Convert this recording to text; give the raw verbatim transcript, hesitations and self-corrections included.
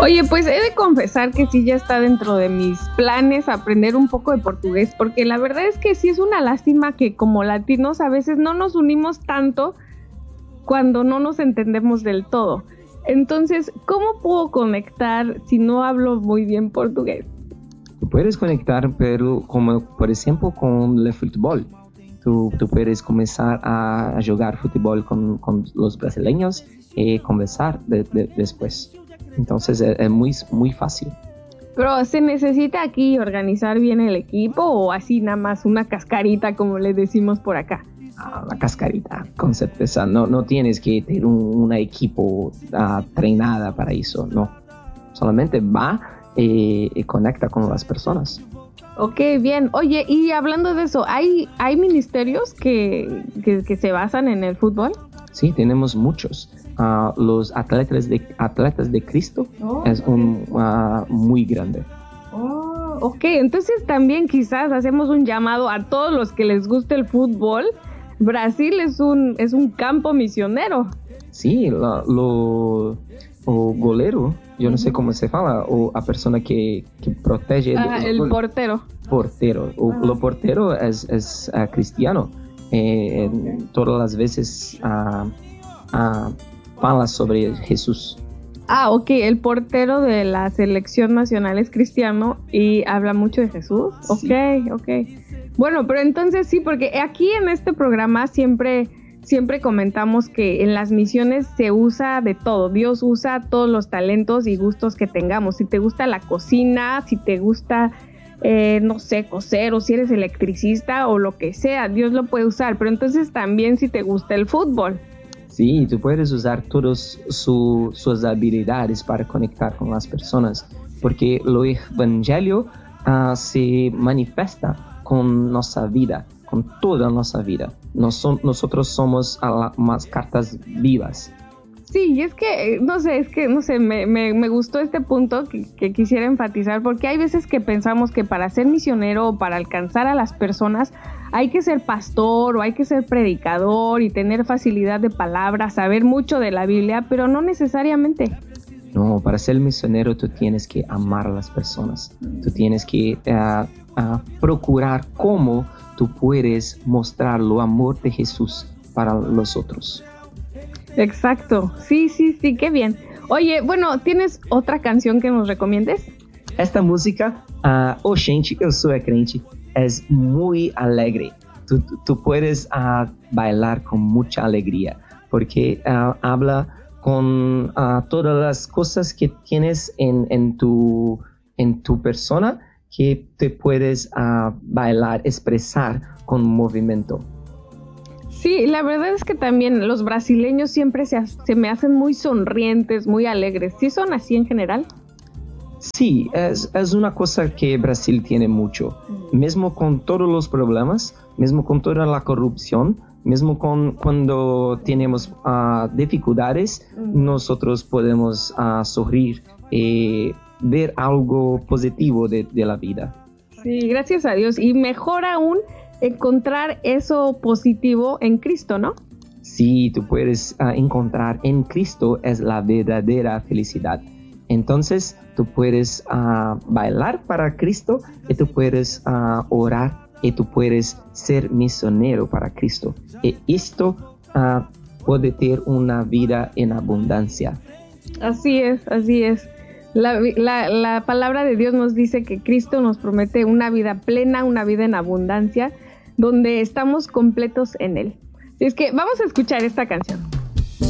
Oye, pues he de confesar que sí ya está dentro de mis planes aprender un poco de portugués, porque la verdad es que sí es una lástima que como latinos a veces no nos unimos tanto cuando no nos entendemos del todo. Entonces, ¿cómo puedo conectar si no hablo muy bien portugués? Tú puedes conectar, pero como por ejemplo con el fútbol. Tú, tú puedes comenzar a jugar fútbol con, con los brasileños y conversar de, de, después. Entonces es, es muy, muy fácil. Pero ¿se necesita aquí organizar bien el equipo o así nada más una cascarita como le decimos por acá? Ah, la cascarita, con certeza. No, no tienes que tener un, un equipo uh, entrenada para eso, no. Solamente va y, y conecta con las personas. Ok, bien. Oye, y hablando de eso, ¿hay, hay ministerios que, que, que se basan en el fútbol? Sí, tenemos muchos. Uh, los atletas de, atletas de Cristo oh, es un uh, muy grande. Oh, ok, entonces también quizás hacemos un llamado a todos los que les guste el fútbol. Brasil es un, es un campo misionero. Sí, la, lo... o goleiro, yo no sé cómo se llama, o a persona que, que protege ah, el, el portero. Portero, o, ah. Lo portero es, es uh, cristiano. Eh, okay. Todas las veces uh, uh, habla sobre Jesús. Ah, ok, el portero de la selección nacional es cristiano y habla mucho de Jesús. Sí. Ok, ok. Bueno, pero entonces sí, porque aquí en este programa siempre... Siempre comentamos que en las misiones se usa de todo. Dios usa todos los talentos y gustos que tengamos. Si te gusta la cocina, si te gusta, eh, no sé, coser o si eres electricista o lo que sea, Dios lo puede usar. Pero entonces también si te gusta el fútbol. Sí, tú puedes usar todas su, sus habilidades para conectar con las personas. Porque el evangelio uh, se manifiesta con nuestra vida, con toda nuestra vida. Nos, nosotros somos más cartas vivas. Sí, y es que, no sé, es que, no sé, me, me, me gustó este punto que, que quisiera enfatizar, porque hay veces que pensamos que para ser misionero o para alcanzar a las personas hay que ser pastor o hay que ser predicador y tener facilidad de palabra, saber mucho de la Biblia, pero no necesariamente. No, para ser misionero tú tienes que amar a las personas, tú tienes que uh, uh, procurar cómo tú puedes mostrar el amor de Jesús para los otros. Exacto, sí, sí, sí, qué bien. Oye, bueno, ¿tienes otra canción que nos recomiendes? Esta música, uh, oh gente, eu sou crente, es muy alegre. Tú, tú puedes uh, bailar con mucha alegría porque uh, habla con uh, todas las cosas que tienes en, en, tu, en tu persona que te puedes uh, bailar, expresar con movimiento. Sí, la verdad es que también los brasileños siempre se, se me hacen muy sonrientes, muy alegres. ¿Sí son así en general? Sí, es, es una cosa que Brasil tiene mucho. Mismo con todos los problemas, mismo con toda la corrupción, mismo con cuando tenemos uh, dificultades, mm. nosotros podemos uh, sonreír y ver algo positivo de, de la vida. Sí, gracias a Dios. Y mejor aún encontrar eso positivo en Cristo, ¿no? Sí, tú puedes uh, encontrar en Cristo es la verdadera felicidad. Entonces, tú puedes uh, bailar para Cristo y tú puedes uh, orar y tú puedes ser misionero para Cristo. Y esto uh, puede tener una vida en abundancia. Así es, así es. La, la, la palabra de Dios nos dice que Cristo nos promete una vida plena, una vida en abundancia, donde estamos completos en Él. Así es que vamos a escuchar esta canción.